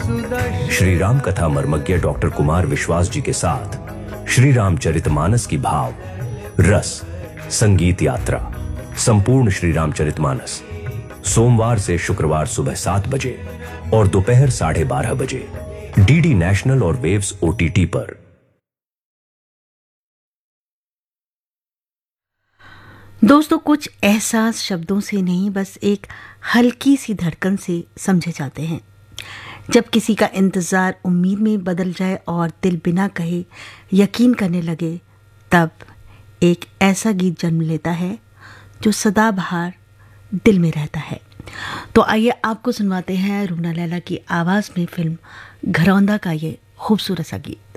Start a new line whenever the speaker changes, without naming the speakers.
श्री राम कथा मर्मज्ञ डॉक्टर कुमार विश्वास जी के साथ श्री रामचरितमानस की भाव रस संगीत यात्रा संपूर्ण श्री रामचरितमानस सोमवार से शुक्रवार सुबह 7 बजे और दोपहर 12:30 बजे डीडी नेशनल और वेव्स ओटीटी पर।
दोस्तों, कुछ एहसास शब्दों से नहीं, बस एक हल्की सी धड़कन से समझे जाते हैं। जब किसी का इंतज़ार उम्मीद में बदल जाए और दिल बिना कहे यकीन करने लगे, तब एक ऐसा गीत जन्म लेता है जो सदाबहार दिल में रहता है। तो आइए आपको सुनवाते हैं रूना लैला की आवाज़ में फिल्म घरौंदा का ये खूबसूरत सा गीत।